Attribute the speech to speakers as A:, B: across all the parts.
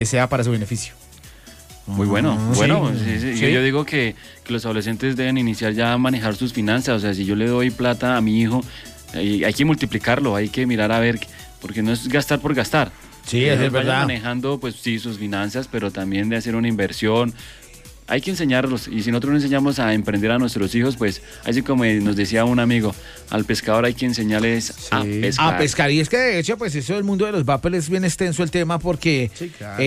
A: sea para su beneficio.
B: Muy bueno, sí.
A: Sí.
B: Yo digo que los adolescentes deben iniciar ya a manejar sus finanzas. O sea, si yo le doy plata a mi hijo, hay que multiplicarlo, hay que mirar a ver, porque no es gastar por gastar.
C: Sí, es
B: Vayan
C: verdad.
B: manejando, pues sí, sus finanzas, pero también de hacer una inversión. Hay que enseñarlos, y si nosotros no enseñamos a emprender a nuestros hijos, pues así como nos decía un amigo, al pescador hay que enseñarles a pescar.
C: A pescar. Y es que de hecho, pues eso del mundo de los vapers es bien extenso el tema porque
A: Sí, claro.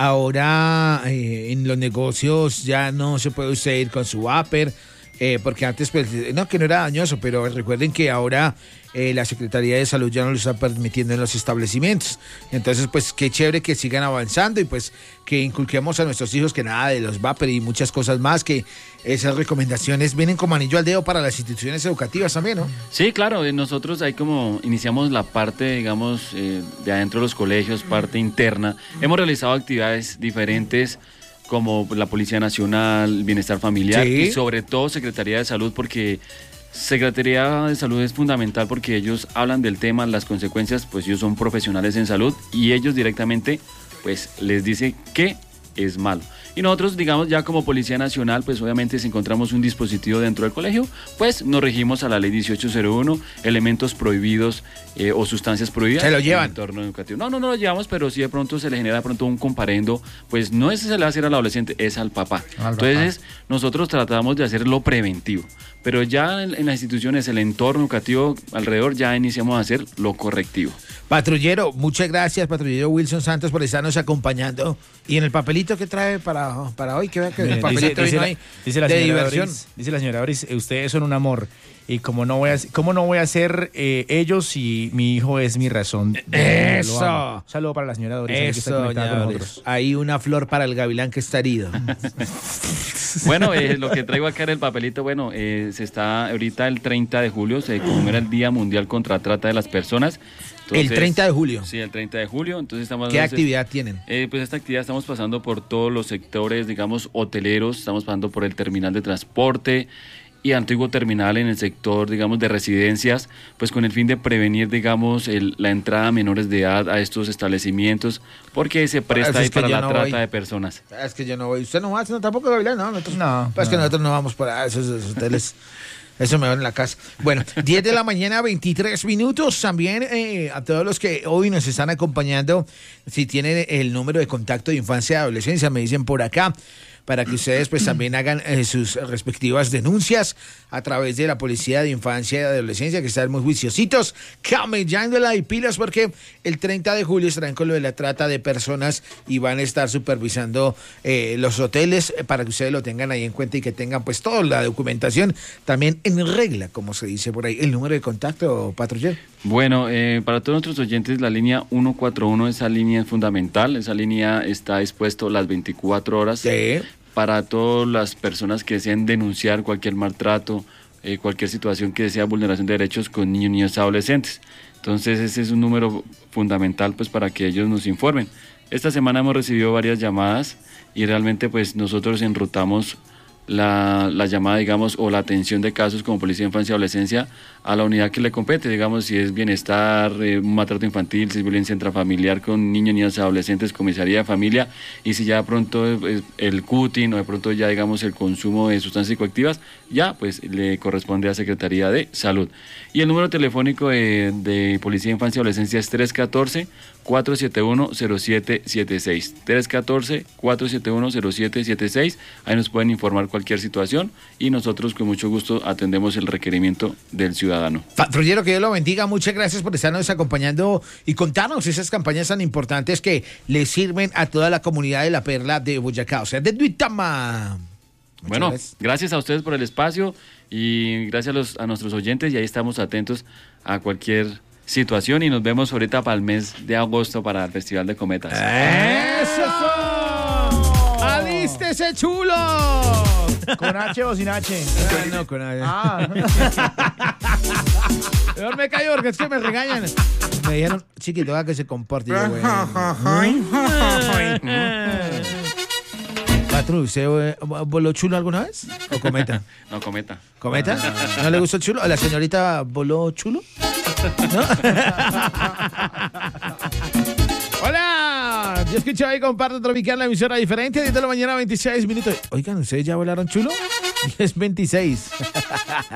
C: ahora en los negocios ya no se puede usted ir con su vapor. Porque antes, pues, no, que no era dañoso, pero recuerden que ahora la Secretaría de Salud ya no lo está permitiendo en los establecimientos. Entonces, pues, qué chévere que sigan avanzando y pues que inculquemos a nuestros hijos que nada de los vapor y muchas cosas más, que esas recomendaciones vienen como anillo al dedo para las instituciones educativas también, ¿no?
B: Sí, claro, nosotros ahí como iniciamos la parte, digamos, de adentro de los colegios, parte interna. Hemos realizado actividades diferentes como la Policía Nacional, Bienestar Familiar
C: Sí.
B: y sobre todo Secretaría de Salud, porque Secretaría de Salud es fundamental porque ellos hablan del tema, las consecuencias, pues ellos son profesionales en salud y ellos directamente pues les dicen que es malo. Y nosotros, digamos, ya como Policía Nacional, pues obviamente si encontramos un dispositivo dentro del colegio, pues nos regimos a la ley 1801, elementos prohibidos o sustancias prohibidas.
C: ¿Se lo llevan?
B: En el entorno educativo. No lo llevamos, pero sí de pronto se le genera de pronto un comparendo, pues no es se le va a hacer al adolescente, es al papá. Entonces, nosotros tratamos de hacer lo preventivo, pero ya en las instituciones, el entorno educativo alrededor, ya iniciamos a hacer lo correctivo.
C: Patrullero, muchas gracias, patrullero Wilson Santos, por estarnos acompañando. Y en el papelito que trae para hoy, que vea que el papelito vino ahí
A: dice la
C: de
A: señora
C: diversión.
A: Doris, dice la señora Doris, ustedes son un amor. Y ¿cómo no voy a ser ellos si mi hijo es mi razón?
C: ¡Eso!
A: Lo amo. Un saludo para la señora Doris. Que está
C: Eso,
A: conectada
C: doña
A: con
C: Doris.
A: nosotros.
C: Ahí una flor para el gavilán que está herido.
B: Bueno, lo que traigo acá en el papelito, bueno, se está ahorita el 30 de julio, se conmemora el Día Mundial contra Trata de las Personas.
C: El 30 de julio.
B: Sí, el 30 de julio. Entonces estamos.
C: ¿Qué actividad tienen?
B: Pues esta actividad estamos pasando por todos los sectores, digamos, hoteleros, estamos pasando por el terminal de transporte y antiguo terminal en el sector, digamos, de residencias, pues con el fin de prevenir, digamos, la entrada a menores de edad a estos establecimientos, porque se presta ahí para la trata de personas.
C: Es que yo no voy. ¿Usted no va? No, tampoco, gavilán, no. Nosotros,
A: No,
C: pues
A: no.
C: que nosotros no vamos por esos hoteles. Eso me va en la casa. Bueno, 10 de la mañana, 23 minutos. También a todos los que hoy nos están acompañando, si tienen el número de contacto de infancia y adolescencia, me dicen por acá, para que ustedes pues también hagan sus respectivas denuncias a través de la Policía de Infancia y Adolescencia, que están muy juiciositos, camellándola y pilas, porque el 30 de julio estarán con lo de la trata de personas y van a estar supervisando los hoteles para que ustedes lo tengan ahí en cuenta y que tengan pues toda la documentación también en regla, como se dice por ahí. El número de contacto, patrullero.
B: Bueno, para todos nuestros oyentes, la línea 141, esa línea es fundamental, esa línea está dispuesta las 24 horas.
C: Sí.
B: Para todas las personas que deseen denunciar cualquier maltrato, cualquier situación que sea vulneración de derechos con niños, niñas, adolescentes. Entonces ese es un número fundamental pues para que ellos nos informen. Esta semana hemos recibido varias llamadas y realmente pues nosotros enrutamos la llamada, digamos, o la atención de casos como Policía de Infancia y Adolescencia a la unidad que le compete, digamos, si es bienestar, un maltrato infantil, si es violencia intrafamiliar con niños, niñas, adolescentes, comisaría de familia, y si ya de pronto el cutting o de pronto ya, digamos, el consumo de sustancias psicoactivas, ya pues le corresponde a Secretaría de Salud. Y el número telefónico de Policía de Infancia y Adolescencia es 314-471-0776. 314-471-0776. Ahí nos pueden informar cualquier situación y nosotros con mucho gusto atendemos el requerimiento del ciudadano.
C: Patrullero, que Dios lo bendiga. Muchas gracias por estarnos acompañando y contarnos esas campañas tan importantes que le sirven a toda la comunidad de La Perla de Boyacá, o sea, de Duitama.
B: Bueno, gracias a ustedes por el espacio y gracias a nuestros oyentes, y ahí estamos atentos a cualquier situación y nos vemos ahorita para el mes de agosto para el Festival de Cometas.
C: ¡Eso! ¡Alístese, chulo!
A: ¿Con H o sin H?
C: No, con H.
A: Ah.
C: Mejor me callo porque es que me regañan. Me dijeron, chiquito, haga que se comporte. Y yo, Patru, ¿usted voló chulo alguna vez? ¿O cometa?
B: No, Cometa.
C: ¿Cometa? ¿No le gustó el chulo? ¿O la señorita voló chulo? ¿No? Hola, Yo escuché ahí comparte Tropical, la emisora diferente, 10 de la mañana, 26 minutos. Oigan, ¿ustedes ya volaron chulo? 10:26.